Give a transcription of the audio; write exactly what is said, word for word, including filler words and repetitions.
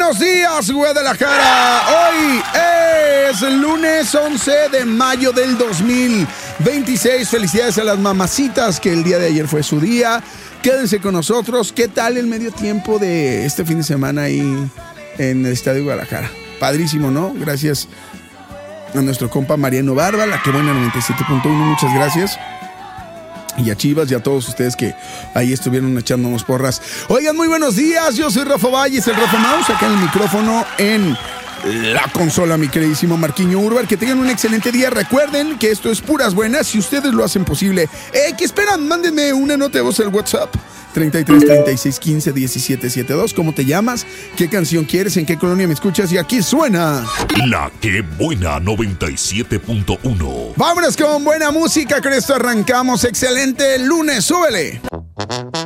buenos días, Guadalajara. Hoy es el lunes once de mayo del dos mil veintiséis. Felicidades a las mamacitas que el día de ayer fue su día. Quédense con nosotros. ¿Qué tal el medio tiempo de este fin de semana ahí en el Estadio Guadalajara? Padrísimo, ¿no? Gracias a nuestro compa Mariano Barba, la que buena noventa y siete punto uno. Muchas gracias. Y a Chivas y a todos ustedes que ahí estuvieron echándonos porras. Oigan, muy buenos días. Yo soy Rafa Valles, el Rafa Mouse, acá en el micrófono en la consola, mi queridísimo Marquiño Urbar. Que tengan un excelente día. Recuerden que esto es puras buenas si ustedes lo hacen posible. Eh, ¿Qué esperan? Mándenme una nota de voz al WhatsApp. treinta y tres, treinta y seis, quince, diecisiete, setenta y dos. ¿Cómo te llamas? ¿Qué canción quieres? ¿En qué colonia me escuchas? Y aquí suena La que buena noventa y siete punto uno. Vámonos con buena música. Con esto arrancamos. Excelente lunes. Súbele.